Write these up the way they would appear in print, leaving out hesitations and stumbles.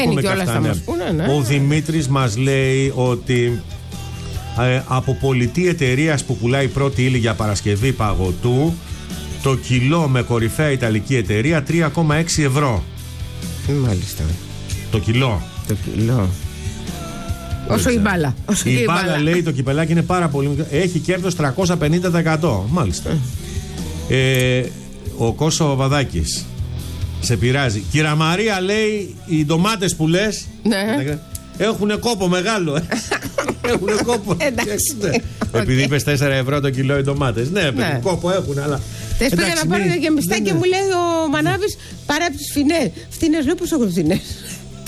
πούμε και αυτά. Ναι. Ο Δημήτρης μας λέει ότι από πολιτή εταιρείας που πουλάει πρώτη ύλη για παρασκευή παγωτού, το κιλό με κορυφαία ιταλική εταιρεία 3,6 ευρώ. Μάλιστα. Το κιλό. Όσο η μπάλα. Η μπάλα, λέει, το κυπελάκι είναι πάρα πολύ μικρό. Έχει κέρδος 350%. Μάλιστα. Ο Κώσο Βαδάκης σε πειράζει. Κυρα Μαρία, λέει, οι ντομάτες που λες, ναι, έχουν κόπο μεγάλο. Έχουν κόπο. Εντάξει. Επειδή είπες 4 ευρώ το κιλό οι ντομάτες. Ναι, κόπο έχουν, αλλά. Θες πήγα να πάρω για μιστά και μου λέει ο Μανάβης, παρά από τις φτηνές. Λέω πόσο φτηνές. 1,89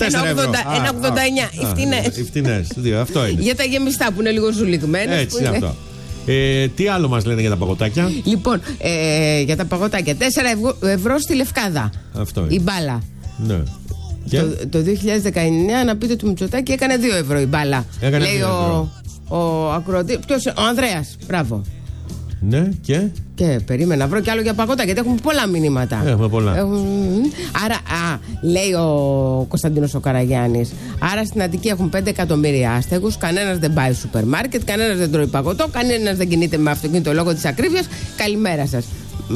οι φτηνές. Αυτό είναι. Για τα γεμιστά που είναι λίγο ζουλιγμένες. Έτσι είναι αυτό. Τι άλλο μας λένε για τα παγωτάκια? Λοιπόν, για τα παγωτάκια 4 ευρώ στη Λευκάδα. Αυτό είναι. Η μπάλα. Ναι. Το 2019 να πείτε του Μητσοτάκη έκανε 2 ευρώ η μπάλα. Λέει ο ακροατής. Ποιος? Ο Ανδρέας. Μπράβο. Ναι, και περίμενα να βρω κι άλλο για παγωτά, γιατί έχουμε πολλά μηνύματα. Έχουμε πολλά. Άρα, λέει ο Κωνσταντίνος ο Καραγιάννης, άρα στην Αττική έχουν 5 εκατομμύρια άστεγους, κανένας δεν πάει σούπερ μάρκετ, κανένας δεν τρώει παγωτό, κανένας δεν κινείται με αυτοκίνητο λόγω της ακρίβειας. Καλημέρα σας.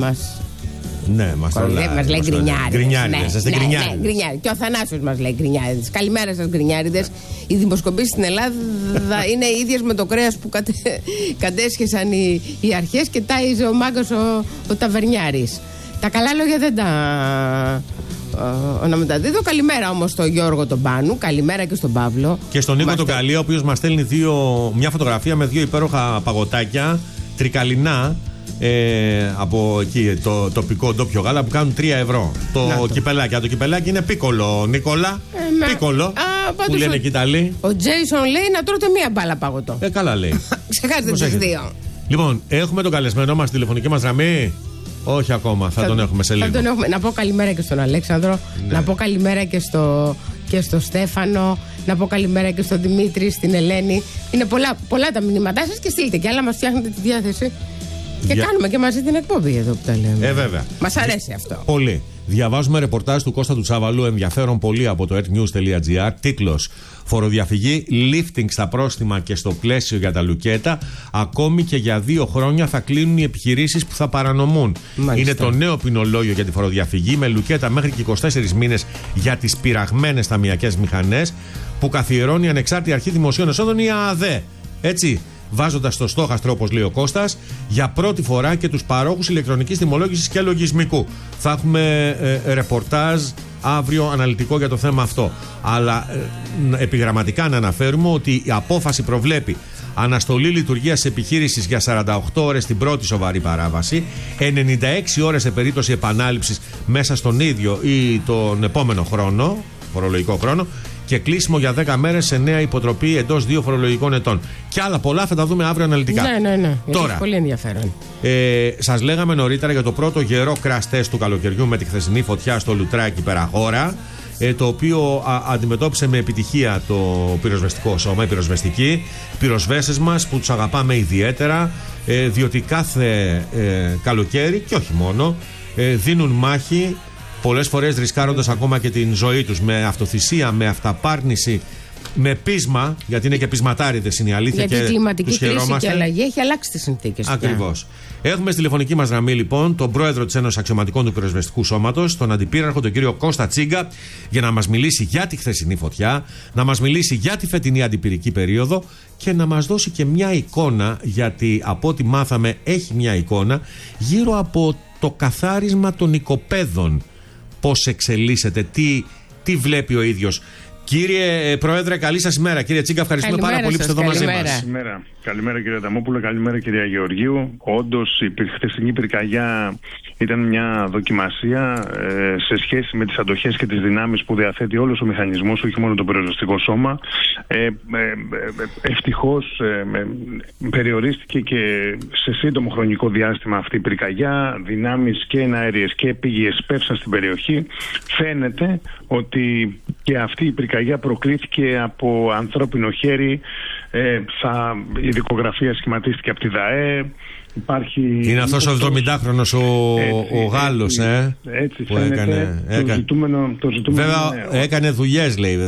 Ναι, μας λέει γκρινιάριδες. Ναι, και ο Θανάσιος μας λέει γκρινιάριδες. Καλημέρα σας, γκρινιάριδες. Οι δημοσκοπήσεις στην Ελλάδα είναι οι ίδιες με το κρέας που κατέσχεσαν οι αρχές και τάιζε ο μάγκος ο ταβερνιάρης. Τα καλά λόγια δεν τα μεταδίδω. Καλημέρα όμως στον Γιώργο τον Πάνου. Καλημέρα και στον Παύλο. Και στον Νίκο τον Καλή, ο οποίος μας στέλνει μια φωτογραφία με 2 υπέροχα παγωτάκια τρικαλινά. Από εκεί το τοπικό ντόπιο γάλα που κάνουν 3 ευρώ. Το κυπελάκι. Το κυπελάκι είναι πίκολο, Νίκολα. Πίκολο. Που λένε και οι Ιταλοί. Ο Τζέισον λέει να τρώτε μία μπάλα παγωτό. Καλά λέει. Ξεχάστε τις 2. Λοιπόν, έχουμε τον καλεσμένο μας στη τηλεφωνική μας γραμμή. Όχι ακόμα, θα τον έχουμε σε λίγο. Να πω καλημέρα και στον Αλέξανδρο. Ναι. Να πω καλημέρα και στο Στέφανο. Να πω καλημέρα και στον Δημήτρη, στην Ελένη. Είναι πολλά τα μηνύματά σας και στείλτε κι άλλα, μας φτιάχνετε τη διάθεση. Και κάνουμε και μαζί την εκπομπή εδώ που τα λέμε. Βέβαια. Μας αρέσει αυτό. Πολύ. Διαβάζουμε ρεπορτάζ του Κώστα του Τσάβαλου, ενδιαφέρον πολύ, από το earthnews.gr. Τίτλος: φοροδιαφυγή, lifting στα πρόστιμα και στο πλαίσιο για τα λουκέτα. Ακόμη και για 2 χρόνια θα κλείνουν οι επιχειρήσεις που θα παρανομούν. Μάλιστα. Είναι το νέο ποινολόγιο για τη φοροδιαφυγή, με λουκέτα μέχρι και 24 μήνες για τις πειραγμένες ταμειακές μηχανές, που καθιερώνει η Ανεξάρτητη Αρχή Δημοσίων Εσόδων, η ΑΑΔΕ. Έτσι. Βάζοντας στο στόχαστρο, όπως λέει ο Κώστας, για πρώτη φορά και τους παρόχους ηλεκτρονικής τιμολόγησης και λογισμικού. Θα έχουμε ρεπορτάζ αύριο αναλυτικό για το θέμα αυτό. Αλλά επιγραμματικά να αναφέρουμε ότι η απόφαση προβλέπει αναστολή λειτουργίας επιχείρησης για 48 ώρες στην πρώτη σοβαρή παράβαση, 96 ώρες σε περίπτωση επανάληψης μέσα στον ίδιο ή τον επόμενο χρόνο, φορολογικό χρόνο, και κλείσιμο για 10 μέρες σε νέα υποτροπή εντός 2 φορολογικών ετών. Και άλλα πολλά θα τα δούμε αύριο αναλυτικά. Ναι. Τώρα, πολύ ενδιαφέρον. Σας λέγαμε νωρίτερα για το πρώτο γερό crash test του καλοκαιριού με τη χθεσινή φωτιά στο Λουτράκι Περαχώρα, το οποίο αντιμετώπισε με επιτυχία το πυροσβεστικό σώμα, οι πυροσβέστες μας, που τους αγαπάμε ιδιαίτερα, διότι κάθε καλοκαίρι και όχι μόνο δίνουν μάχη, πολλές φορές ρισκάροντας ακόμα και την ζωή τους, με αυτοθυσία, με αυταπάρνηση, με πείσμα, γιατί είναι και πεισματάριδες, είναι η αλήθεια. Γιατί η κλιματική κρίση και αλλαγή έχει αλλάξει τις συνθήκες. Ακριβώς. Έχουμε στη τηλεφωνική μας γραμμή λοιπόν τον πρόεδρο της Ένωσης Αξιωματικών του Πυροσβεστικού Σώματος, τον αντιπύραρχο, τον κύριο Κώστα Τσίγκα, για να μας μιλήσει για τη χθεσινή φωτιά, να μας μιλήσει για τη φετινή αντιπυρική περίοδο και να μας δώσει και μια εικόνα, γιατί από ό,τι μάθαμε έχει μια εικόνα γύρω από το καθάρισμα των οικοπαίδων. Πώς εξελίσσεται, τι βλέπει ο ίδιος. Κύριε Πρόεδρε, καλή σας ημέρα. Κύριε Τσίγκα, ευχαριστούμε πάρα πολύ που είστε εδώ μαζί μας. Καλημέρα κύριε Ταμόπουλο, καλημέρα κυρία Γεωργίου. Όντως η χθεσινή πυρκαγιά ήταν μια δοκιμασία σε σχέση με τις αντοχές και τις δυνάμεις που διαθέτει όλος ο μηχανισμός, όχι μόνο το πυροσβεστικό σώμα. Ευτυχώς περιορίστηκε και σε σύντομο χρονικό διάστημα αυτή η πυρκαγιά. Δυνάμεις και εναέριες και πηγές πέφτουν στην περιοχή. Φαίνεται ότι και αυτή η πυρκαγιά προκλήθηκε από ανθρώπινο χέρι. Η δικογραφία σχηματίστηκε από τη ΔΑΕ. Είναι αυτός ο 70χρονος ο Γάλλος έτσι που έκανε. Το ζητούμενο βέβαια έκανε δουλειές, λέει.